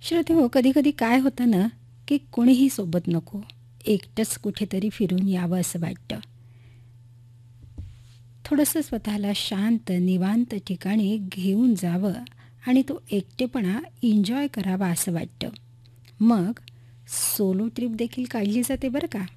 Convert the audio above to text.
श्रोतेहो, कधी-कधी काय होतं ना, की कोणीही सोबत नको. एकटंच कुठेतरी फिरून यावं असं वाटतं. थोडंसं स्वतःला शांत, निवांत ठिकाणी घेऊन जावं आणि तो एकटेपणा एन्जॉय करावा असं वाटतं. मग सोलो ट्रिप देखील काढली जाते बरं का.